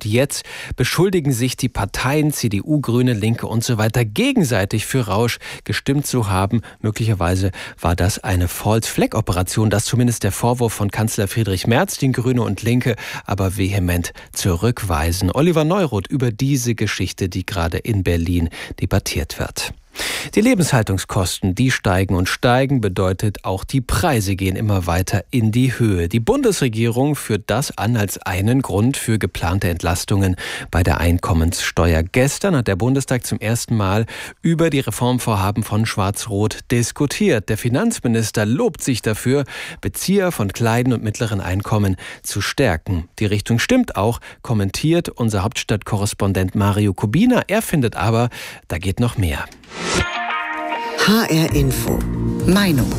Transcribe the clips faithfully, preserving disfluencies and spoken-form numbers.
jetzt beschuldigen sich die Parteien C D U, Grüne, Linke und so weiter gegenseitig für Rausch gestimmt zu haben. Möglicherweise war das eine False-Flag-Operation. Das ist zumindest der Vorwurf von Kanzler Friedrich Merz, den Grüne und Linke aber vehement zurückweisen. Oliver Neuroth über diese Geschichte, die gerade in Berlin debattiert wird. Die Lebenshaltungskosten, die steigen und steigen, bedeutet auch die Preise gehen immer weiter in die Höhe. Die Bundesregierung führt das an als einen Grund für geplante Entlastungen bei der Einkommenssteuer. Gestern hat der Bundestag zum ersten Mal über die Reformvorhaben von Schwarz-Rot diskutiert. Der Finanzminister lobt sich dafür, Bezieher von kleinen und mittleren Einkommen zu stärken. Die Richtung stimmt auch, kommentiert unser Hauptstadtkorrespondent Mario Kubina. Er findet aber, da geht noch mehr. H R Info. Meinung.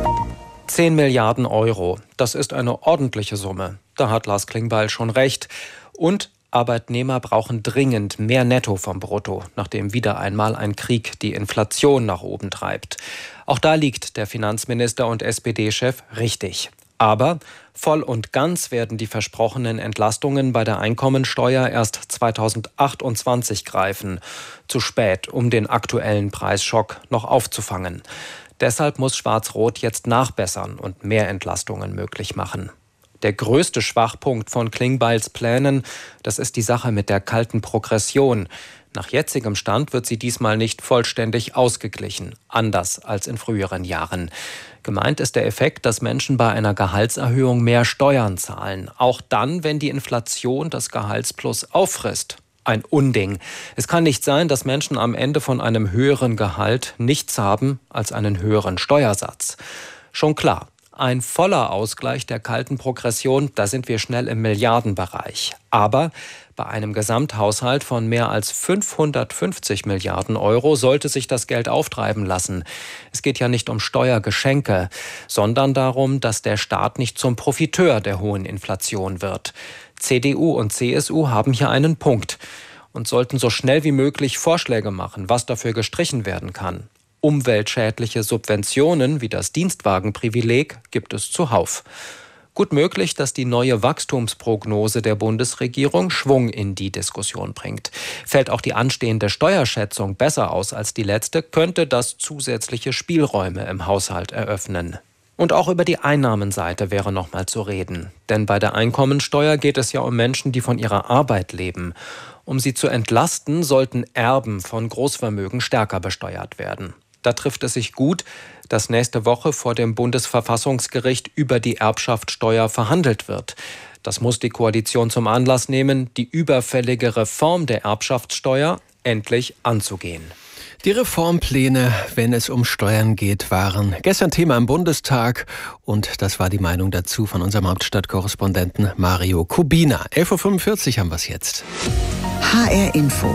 zehn Milliarden Euro. Das ist eine ordentliche Summe. Da hat Lars Klingbeil schon recht. Und Arbeitnehmer brauchen dringend mehr Netto vom Brutto, nachdem wieder einmal ein Krieg die Inflation nach oben treibt. Auch da liegt der Finanzminister und S P D-Chef richtig. Aber voll und ganz werden die versprochenen Entlastungen bei der Einkommensteuer erst zweitausendachtundzwanzig greifen. Zu spät, um den aktuellen Preisschock noch aufzufangen. Deshalb muss Schwarz-Rot jetzt nachbessern und mehr Entlastungen möglich machen. Der größte Schwachpunkt von Klingbeils Plänen, das ist die Sache mit der kalten Progression. Nach jetzigem Stand wird sie diesmal nicht vollständig ausgeglichen, anders als in früheren Jahren. Gemeint ist der Effekt, dass Menschen bei einer Gehaltserhöhung mehr Steuern zahlen. Auch dann, wenn die Inflation das Gehaltsplus auffrisst. Ein Unding. Es kann nicht sein, dass Menschen am Ende von einem höheren Gehalt nichts haben als einen höheren Steuersatz. Schon klar. Ein voller Ausgleich der kalten Progression, da sind wir schnell im Milliardenbereich. Aber bei einem Gesamthaushalt von mehr als fünfhundertfünfzig Milliarden Euro sollte sich das Geld auftreiben lassen. Es geht ja nicht um Steuergeschenke, sondern darum, dass der Staat nicht zum Profiteur der hohen Inflation wird. C D U und C S U haben hier einen Punkt und sollten so schnell wie möglich Vorschläge machen, was dafür gestrichen werden kann. Umweltschädliche Subventionen wie das Dienstwagenprivileg gibt es zuhauf. Gut möglich, dass die neue Wachstumsprognose der Bundesregierung Schwung in die Diskussion bringt. Fällt auch die anstehende Steuerschätzung besser aus als die letzte, könnte das zusätzliche Spielräume im Haushalt eröffnen. Und auch über die Einnahmenseite wäre noch mal zu reden. Denn bei der Einkommensteuer geht es ja um Menschen, die von ihrer Arbeit leben. Um sie zu entlasten, sollten Erben von Großvermögen stärker besteuert werden. Da trifft es sich gut, dass nächste Woche vor dem Bundesverfassungsgericht über die Erbschaftssteuer verhandelt wird. Das muss die Koalition zum Anlass nehmen, die überfällige Reform der Erbschaftssteuer endlich anzugehen. Die Reformpläne, wenn es um Steuern geht, waren gestern Thema im Bundestag. Und das war die Meinung dazu von unserem Hauptstadtkorrespondenten Mario Kubina. elf Uhr fünfundvierzig haben wir es jetzt. H R Info.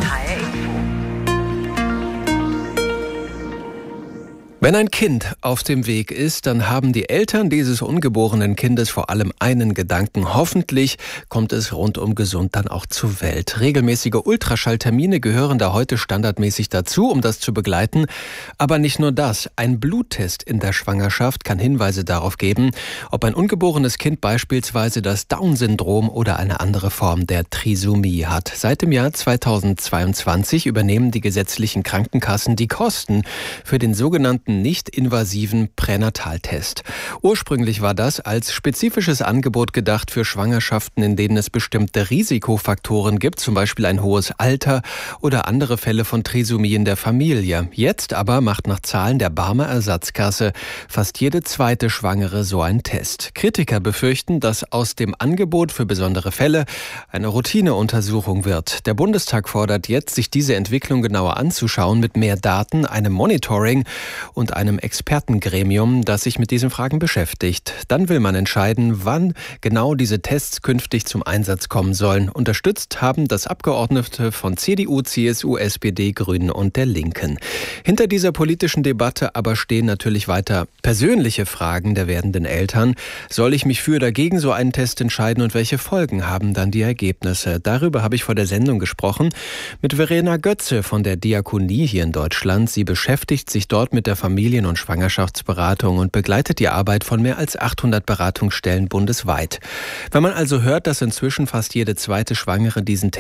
Wenn ein Kind auf dem Weg ist, dann haben die Eltern dieses ungeborenen Kindes vor allem einen Gedanken. Hoffentlich kommt es rundum gesund dann auch zur Welt. Regelmäßige Ultraschalltermine gehören da heute standardmäßig dazu, um das zu begleiten. Aber nicht nur das. Ein Bluttest in der Schwangerschaft kann Hinweise darauf geben, ob ein ungeborenes Kind beispielsweise das Down-Syndrom oder eine andere Form der Trisomie hat. Seit dem Jahr zweitausendzweiundzwanzig übernehmen die gesetzlichen Krankenkassen die Kosten für den sogenannten nicht-invasiven Pränataltest. Ursprünglich war das als spezifisches Angebot gedacht für Schwangerschaften, in denen es bestimmte Risikofaktoren gibt, zum Beispiel ein hohes Alter oder andere Fälle von Trisomie in der Familie. Jetzt aber macht nach Zahlen der Barmer Ersatzkasse fast jede zweite Schwangere so einen Test. Kritiker befürchten, dass aus dem Angebot für besondere Fälle eine Routineuntersuchung wird. Der Bundestag fordert jetzt, sich diese Entwicklung genauer anzuschauen mit mehr Daten, einem Monitoring und einem Expertengremium, das sich mit diesen Fragen beschäftigt. Dann will man entscheiden, wann genau diese Tests künftig zum Einsatz kommen sollen. Unterstützt haben das Abgeordnete von C D U, C S U, S P D, Grünen und der Linken. Hinter dieser politischen Debatte aber stehen natürlich weiter persönliche Fragen der werdenden Eltern. Soll ich mich für oder gegen so einen Test entscheiden und welche Folgen haben dann die Ergebnisse? Darüber habe ich vor der Sendung gesprochen mit Verena Götze von der Diakonie hier in Deutschland. Sie beschäftigt sich dort mit der Familie Familien- und Schwangerschaftsberatung und begleitet die Arbeit von mehr als achthundert Beratungsstellen bundesweit. Wenn man also hört, dass inzwischen fast jede zweite Schwangere diesen